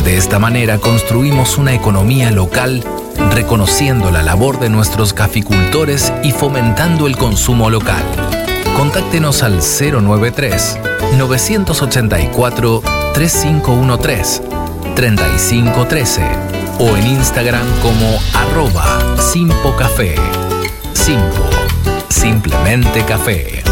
De esta manera construimos una economía local, reconociendo la labor de nuestros caficultores y fomentando el consumo local. Contáctenos al 093-984-3513, 3513 o en Instagram como @simpocafé. Simpo, simplemente café.